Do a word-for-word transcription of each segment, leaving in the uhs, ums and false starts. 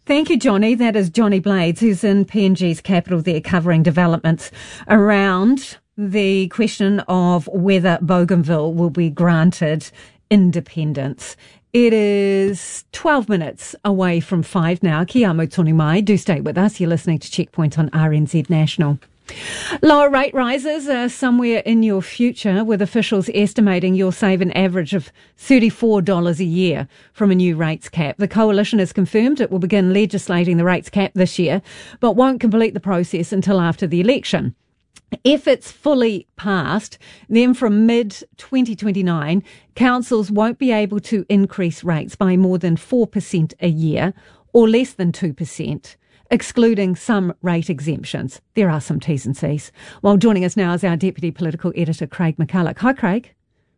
Thank you, Johnny. That is Johnny Blades, who's in P N G's capital there, covering developments around the question of whether Bougainville will be granted independence. It is twelve minutes away from five now. Kia amo tonu mai. Do stay with us. You're listening to Checkpoint on R N Z National. Lower rate rises are somewhere in your future, with officials estimating you'll save an average of thirty-four dollars a year from a new rates cap. The Coalition has confirmed it will begin legislating the rates cap this year, but won't complete the process until after the election. If it's fully passed, then from mid twenty twenty-nine, councils won't be able to increase rates by more than four percent a year or less than two percent, excluding some rate exemptions. There are some T's and C's. Well, joining us now is our Deputy Political Editor, Craig McCulloch. Hi, Craig.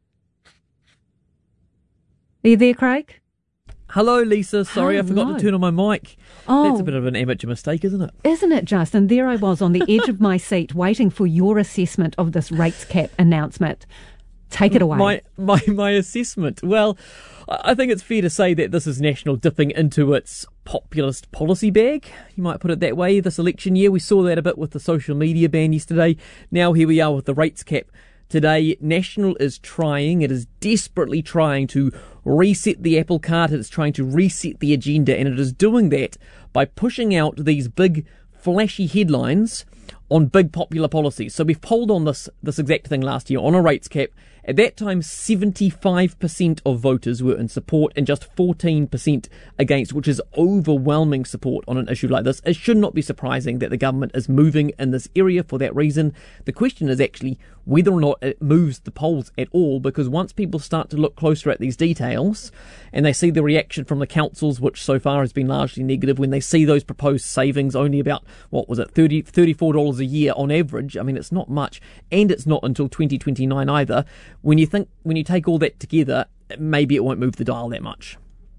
Are you there, Craig? Hello, Lisa. Sorry, Hello. I forgot to turn on my mic. Oh, That's a bit of an amateur mistake, isn't it? Isn't it just? And there I was on the edge of my seat waiting for your assessment of this rates cap announcement. Take it away. My, my, my assessment. Well, I think it's fair to say that this is National dipping into its populist policy bag. You might put it that way. This election year, we saw that a bit with the social media ban yesterday. Now here we are with the rates cap today. National is trying, it is desperately trying to reset the apple cart. It's trying to reset the agenda, and it is doing that by pushing out these big, flashy headlines on big popular policies. So we've polled on this, this exact thing last year on a rates cap. At that time, seventy-five percent of voters were in support and just fourteen percent against, which is overwhelming support on an issue like this. It should not be surprising that the government is moving in this area for that reason. The question is actually whether or not it moves the polls at all, because once people start to look closer at these details and they see the reaction from the councils, which so far has been largely negative, when they see those proposed savings only about, what was it, thirty, thirty-four dollars a year on average, I mean, it's not much, and it's not until twenty twenty-nine either. When you think, when you take all that together, maybe it won't move the dial that much.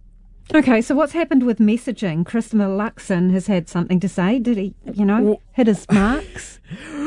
Okay, so what's happened with messaging? Christopher Luxon has had something to say. Did he, you know, hit his marks?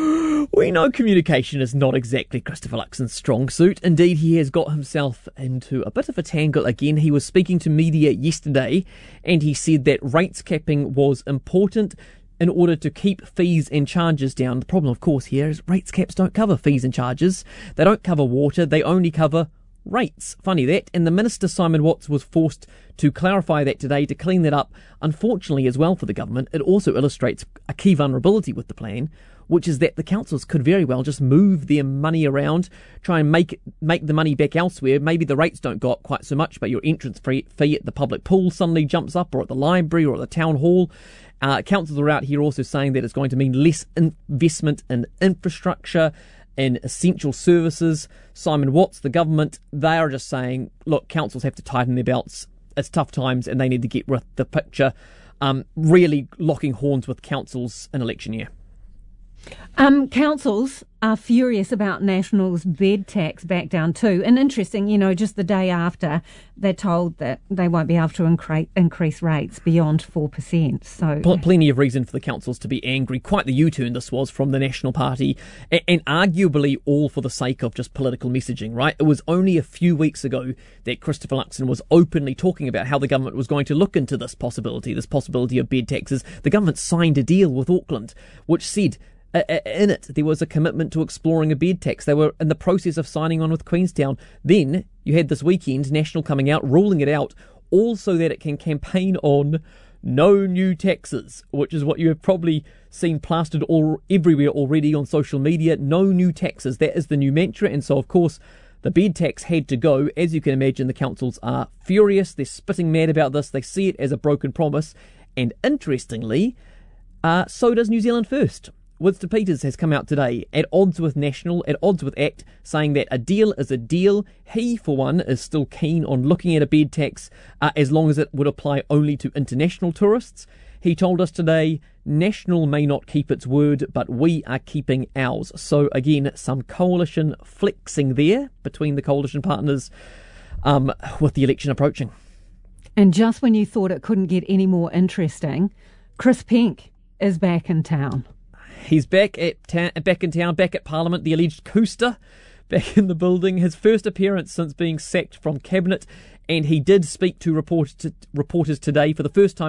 We know communication is not exactly Christopher Luxon's strong suit. Indeed, he has got himself into a bit of a tangle again. He was speaking to media yesterday, and he said that rates capping was important in order to keep fees and charges down. The problem, of course, here is rates caps don't cover fees and charges. They don't cover water. They only cover rates. Funny that. And the Minister, Simon Watts, was forced to clarify that today to clean that up. Unfortunately, as well for the government, it also illustrates a key vulnerability with the plan, which is that the councils could very well just move their money around, try and make make the money back elsewhere. Maybe the rates don't go up quite so much, but your entrance fee, fee at the public pool suddenly jumps up, or at the library, or at the town hall. Uh, councils are out here also saying that it's going to mean less investment in infrastructure, in essential services. Simon Watts, the government, they are just saying, look, councils have to tighten their belts. It's tough times and they need to get with the picture. Um, really locking horns with councils in election year. Um, councils are furious about National's bed tax back down too. And interesting, you know, just the day after, they're told that they won't be able to incre- increase rates beyond four percent. So Pl- Plenty of reason for the councils to be angry. Quite the U-turn this was from the National Party, and, and arguably all for the sake of just political messaging, right? It was only a few weeks ago that Christopher Luxon was openly talking about how the government was going to look into this possibility, this possibility of bed taxes. The government signed a deal with Auckland, which said in it there was a commitment to exploring a bed tax. They were in the process of signing on with Queenstown. Then you had this weekend National coming out, ruling it out, all so that it can campaign on no new taxes, which is what you have probably seen plastered all everywhere already on social media. No new taxes. That is the new mantra. And so, of course, the bed tax had to go. As you can imagine, the councils are furious. They're spitting mad about this. They see it as a broken promise. And interestingly, uh, so does New Zealand First. Winston Peters has come out today at odds with National, at odds with ACT, saying that a deal is a deal. He, for one, is still keen on looking at a bed tax uh, as long as it would apply only to international tourists. He told us today, National may not keep its word, but we are keeping ours. So again, some coalition flexing there between the coalition partners um, with the election approaching. And just when you thought it couldn't get any more interesting, Chris Penk is back in town. He's back at ta- back in town, back at Parliament, the alleged coaster, back in the building. His first appearance since being sacked from Cabinet, and he did speak to, report- to reporters today for the first time